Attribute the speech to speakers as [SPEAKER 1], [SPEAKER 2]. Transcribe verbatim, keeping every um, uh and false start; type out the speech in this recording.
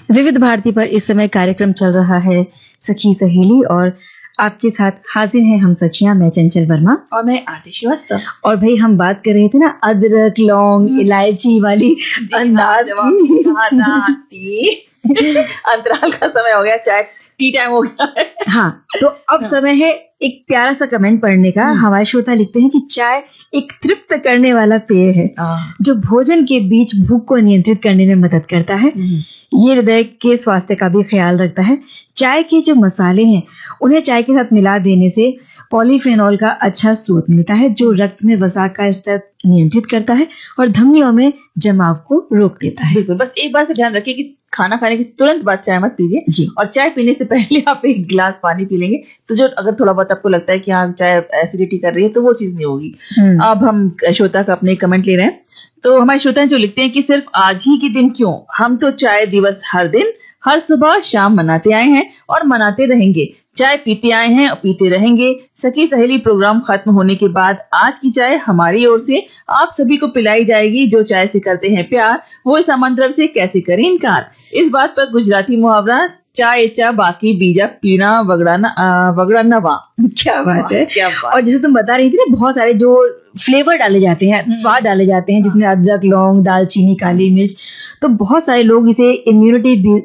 [SPEAKER 1] विविध भारती पर इस समय कार्यक्रम चल रहा है सखी सहेली और आपके साथ हाजिर हैं हम सखियां, मैं चंचल वर्मा
[SPEAKER 2] और मैं आरती श्रीवास्तव।
[SPEAKER 1] और भाई हम बात कर रहे थे ना अदरक लौंग इलायची वाली अंदाज
[SPEAKER 2] की। अंतराल का समय हो गया, चाय टी टाइम हो गया है।
[SPEAKER 1] हाँ, तो अब हाँ। समय है एक प्यारा सा कमेंट पढ़ने का। हमारे श्रोता लिखते हैं कि चाय एक तृप्त करने वाला पेय है जो भोजन के बीच भूख को नियंत्रित करने में मदद करता है। ये हृदय के स्वास्थ्य का भी ख्याल रखता है। चाय के जो मसाले हैं उन्हें चाय के साथ मिला देने से पॉलीफेनॉल का अच्छा स्रोत मिलता है जो रक्त में वसा का स्तर नियंत्रित करता है और धमनियों में जमाव को रोक देता है।
[SPEAKER 2] बिल्कुल, बस एक बात का ध्यान रखिए कि खाना खाने के तुरंत बाद चाय मत पीजिए और चाय पीने से पहले आप एक गिलास पानी पी लेंगे तो जो अगर थोड़ा बहुत आपको लगता है कि हाँ चाय एसिडिटी कर रही है तो वो चीज नहीं होगी। अब हम श्रोता का अपने कमेंट ले रहे हैं, तो हमारे श्रोता जो लिखते हैं कि सिर्फ आज ही के दिन क्यों, हम तो चाय दिवस हर दिन हर सुबह शाम मनाते आए हैं और मनाते रहेंगे। चाय पीते आए हैं और पीते रहेंगे। सखी सहेली प्रोग्राम खत्म होने के बाद आज की चाय हमारी ओर से आप सभी को पिलाई जाएगी। जो चाय से करते हैं प्यार वो इस आमंत्रण से कैसे करें इनकार। इस बात पर गुजराती मुहावरा चाय चा बाकी बीजा पीना वगड़ाना वगड़ाना वाह।
[SPEAKER 1] क्या बात है,
[SPEAKER 2] क्या बात।
[SPEAKER 1] और जैसे तुम बता रही थी ना बहुत सारे जो फ्लेवर डाले जाते हैं, स्वाद डाले जाते हैं जिसमें अदरक लौंग दालचीनी काली मिर्च, तो बहुत सारे लोग इसे इम्यूनिटी